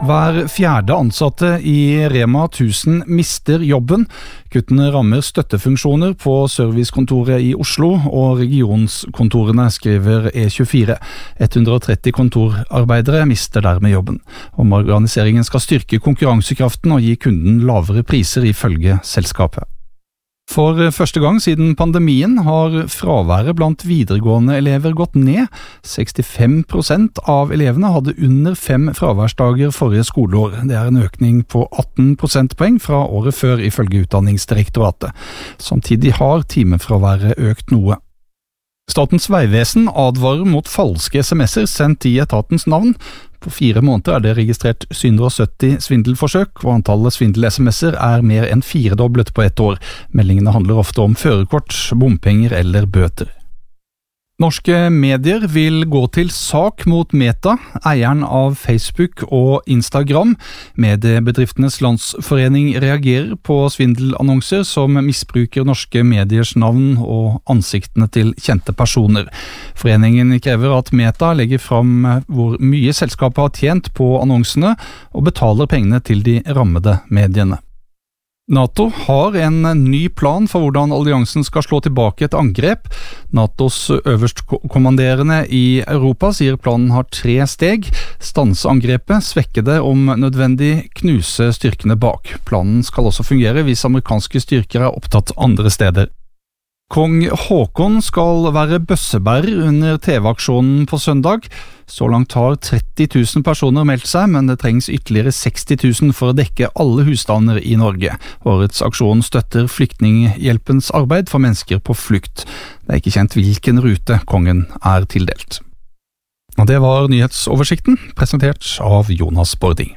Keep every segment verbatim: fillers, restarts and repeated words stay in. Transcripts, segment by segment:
Hver fjerde ansatte i Rema tusen mister jobben. Kuttene rammer støttefunksjoner på servicekontoret i Oslo og regionskontorene, skriver E tjuefire. hundre og tretti kontorarbeidere mister dermed jobben. Omorganiseringen skal styrke konkurransekraften og gi kunden lavere priser, ifølge selskapet. For første gang siden pandemien har fraværet blant videregående elever gått ned. sekstifem prosent av elevene hadde under fem fraværsdager forrige skoleår. Det er en økning på atten prosentpoeng fra året før, ifølge Utdanningsdirektoratet. Samtidig har timefraværet økt noe. Statens vegvesen advarer mot falske sms'er sendt i etatens navn. På fire måneder er det registrert syv hundre og sytti svindelforsøk, og antallet svindel-sms'er er mer enn firedoblet på ett år. Meldingene handler ofte om førerkort, bompenger eller bøter. Norske medier vil gå til sak mot Meta, eieren av Facebook og Instagram. Mediebedriftenes landsforening reagerer på svindelannonser som misbruker norske mediers navn og ansiktene til kjente personer. Foreningen krever at Meta legger fram hvor mye selskapet har tjent på annonsene, og betaler pengene til de rammede mediene. NATO har en ny plan for hvordan alliansen skal slå tilbake et angrep. NATOs øverstkommanderende i Europa sier planen har tre steg: stanse angrepet, svekke det om nødvendig, knuse styrkene bak. Planen skal også fungere hvis amerikanske styrker er opptatt andre steder. Kong Haakon skal være bøssebærer under T V-aksjonen på søndag. Så langt har tretti tusen personer meldt seg, men det trengs ytterligere seksti tusen for å dekke alle husstander i Norge. Årets aksjon støtter Flyktninghjelpens arbeid for mennesker på flukt. Det er ikke kjent hvilken rute kongen er tildelt. Og det var nyhetsoversikten, presentert av Jonas Bording.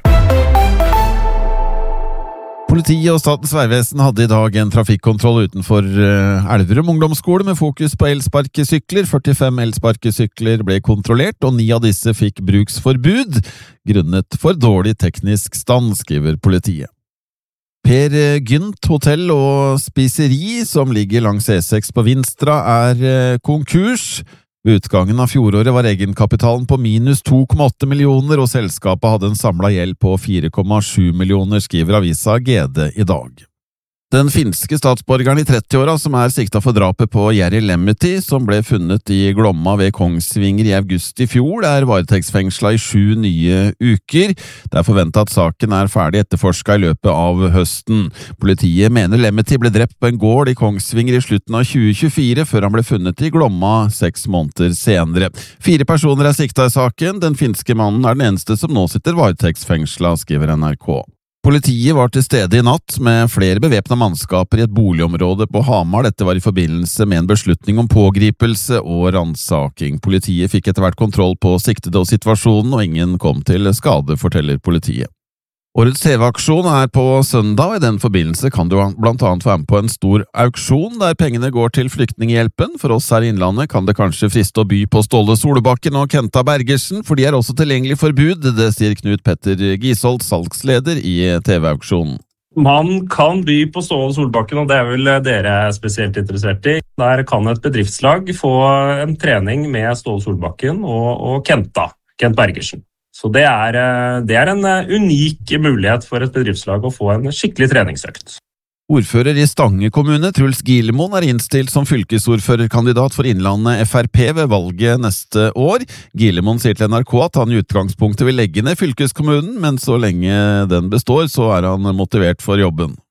Politiet og Statens vegvesen hadde i dag en trafikkontroll utenfor Elverum ungdomsskole med fokus på elsparkesykler. førtifem elsparkesykler ble kontrollert, og ni av disse fikk bruksforbud, grunnet for dårlig teknisk stand, skriver politiet. Per Gynt hotell og spiseri, som ligger langs E seks på Vinstra, er konkurs. Ved utgangen av fjoråret var egenkapitalen på minus to komma åtte millioner, og selskapet hadde en samlet gjeld på fire komma sju millioner, skriver avisa G D i dag. Den finske statsborgeren i trettiåra som er sikta for drapet på Jari Lemmetti, som ble funnet i Glomma ved Kongsvinger i august i fjor, er varetektsfengsla i sju nye uker. Det er forventet at saken er ferdig etterforsket i løpet av høsten. Politiet mener Lemmetti ble drept på en gård i Kongsvinger i slutten av tjue tjuefire, før han ble funnet i Glomma seks måneder senere. Fire personer er sikta i saken. Den finske mannen er den eneste som nå sitter varetektsfengsla, skriver N R K. Politiet var til stede i natt med flere bevæpnede mannskaper i et boligområde på Hamar. Dette var i forbindelse med en beslutning om pågripelse og ransaking. Politiet fikk etter hvert kontroll på siktede og situasjonen, og ingen kom til skade, forteller politiet. Årets T V-aksjon er på søndag, og i den forbindelse kan du blant annet være med på en stor auksjon der pengene går til Flyktninghjelpen. For oss her i Innlandet kan det kanskje friste å by på Ståle Solbakken og Kenta Bergersen, for de er også tilgjengelig for bud, det sier Knut Petter Gisold, salgsleder i T V-aksjonen. Man kan by på Ståle Solbakken, og det er vel dere spesielt interessert i. Der kan et bedriftslag få en trening med Ståle Solbakken og, og Kenta, Kent Bergersen. Så det er, det er en unik mulighet for et bedriftslag å få en skikkelig treningsøkt. Ordfører i Stange kommune, Truls Gilemoen, er innstilt som fylkesordførerkandidat for Innlandet F R P ved valget neste år. Gilemoen sier til N R K at han i utgangspunktet vil legge ned fylkeskommunen, men så lenge den består, så er han motivert for jobben.